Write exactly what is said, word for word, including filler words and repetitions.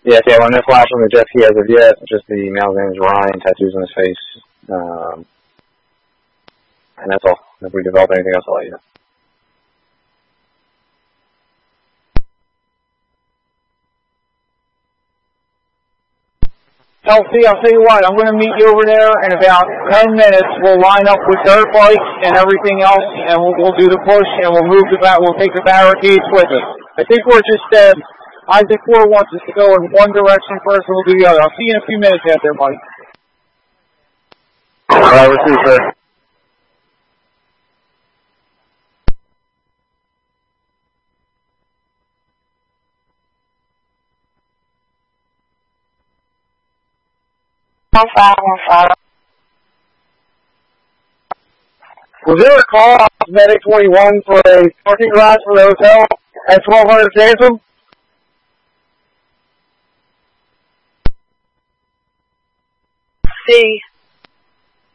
Yes, yeah, when this last one with Jeff, he has of yet. Just the male's name is Ryan, tattoos on his face. Um, and that's all. If we develop anything else, I'll let you know. L C, I'll tell you what, I'm going to meet you over there in about ten minutes. We'll line up with dirt bikes and everything else, and we'll, we'll do the push, and we'll move the bat. We'll take the barricades with us. I think we're just, uh, Isaac Four wants us to go in one direction first, and we'll do the other. I'll see you in a few minutes out there, Mike. All right, we'll see you, sir. One five one five. Was there a call off Medic twenty-one for a parking garage for the hotel at twelve hundred Sansom? C.